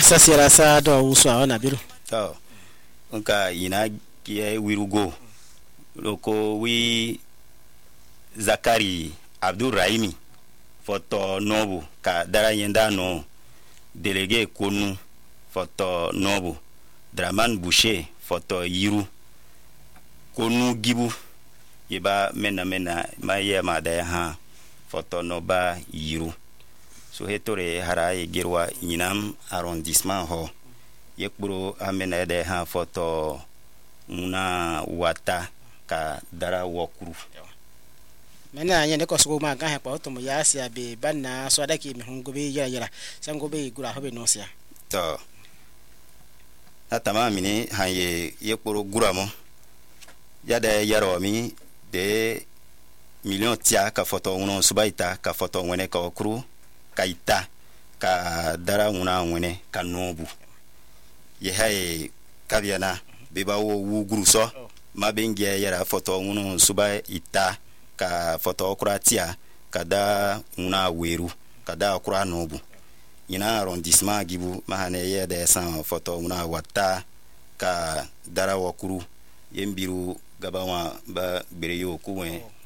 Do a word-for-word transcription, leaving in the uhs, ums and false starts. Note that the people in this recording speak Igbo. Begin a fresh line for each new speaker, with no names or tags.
sasi rasa do uswa wana biru
to nka ina kie wirugo loko wi Zakari Abdul Rahimi foto nobu ka dara yenda no délégué konu foto nobu Draman Boucher foto yiru konu gibu yeba mena mena maye mada ha foto noba yiru so hetore haraye girwa inam arrondissement ho yekburo amena de ha foto una wata ka dara wokuru
mena nyene ko sugo ma ga he pa to mo ya sia be banna so da ki mi hungo be yara yara sango be gura ho be no sia
to atama mini haye yekburo gura mo ya de yaro mi de million tia ka foto uno subaita ka foto wene ka okuru ka ita ka dara una wene ka nobu ye hay kabiana be ba wo wuguru so ma bengie yara foto uno subai ita ka foto okura tia ka da una weru ka da okura nobu ina arrondissement gibu mahane ye de san foto una wata ka dara wakuru yembiru gabawa ba bereyo kuwe